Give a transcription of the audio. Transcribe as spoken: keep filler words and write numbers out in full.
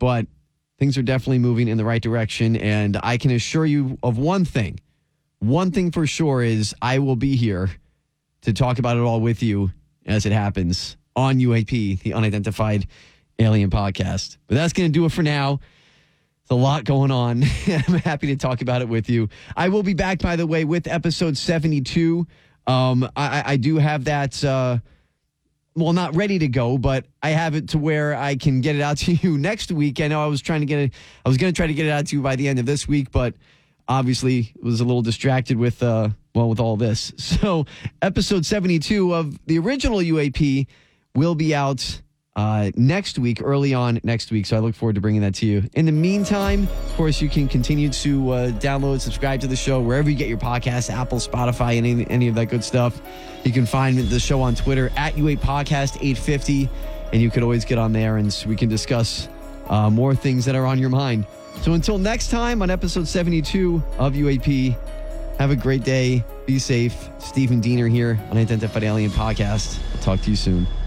but things are definitely moving in the right direction. And I can assure you of one thing. One thing for sure is I will be here to talk about it all with you as it happens on U A P, the Unidentified Alien Podcast. But that's going to do it for now. There's a lot going on. I'm happy to talk about it with you. I will be back, by the way, with episode seventy-two. Um, I, I do have that, uh, well, not ready to go, but I have it to where I can get it out to you next week. I know I was trying to get it, I was going to try to get it out to you by the end of this week, but obviously was a little distracted with, uh, well, with all this. So episode seventy-two of the original U A P will be out uh, next week, early on next week. So I look forward to bringing that to you. In the meantime, of course, you can continue to uh, download, subscribe to the show wherever you get your podcasts, Apple, Spotify, and any, any of that good stuff. You can find the show on Twitter at U A Podcast eight fifty, and you could always get on there and we can discuss uh, more things that are on your mind. So until next time on episode seventy-two of U A P, have a great day. Be safe. Stephen Diener here on Unidentified Alien Podcast. I'll talk to you soon.